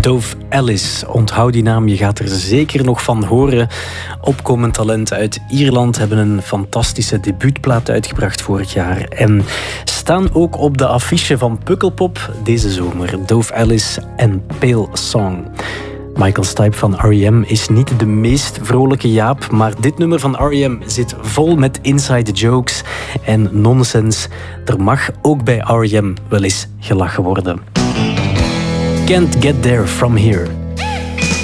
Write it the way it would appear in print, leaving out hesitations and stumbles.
Dove Ellis. Onthoud die naam, je gaat er zeker nog van horen. Opkomend talent uit Ierland hebben een fantastische debuutplaat uitgebracht vorig jaar. En staan ook op de affiche van Pukkelpop deze zomer. Dove Ellis en Pale Song. Michael Stipe van R.E.M. is niet de meest vrolijke Jaap, maar dit nummer van R.E.M. zit vol met inside jokes en nonsens. Er mag ook bij R.E.M. wel eens gelachen worden. Can't Get There From Here.